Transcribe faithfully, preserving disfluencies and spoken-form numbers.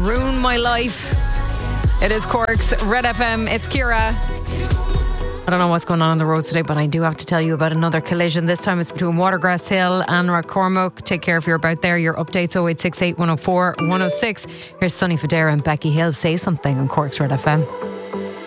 ruin my life. It is Cork's Red F M. It's Ciara. I don't know what's going on on the roads today, but I do have to tell you about another collision. This time it's between Watergrass Hill and Rathcormac. Take care if you're about there. Your updates oh eight six eight, one oh four, one oh six. Here's Sonny Fodera and Becky Hill. Say something on Cork's Red F M.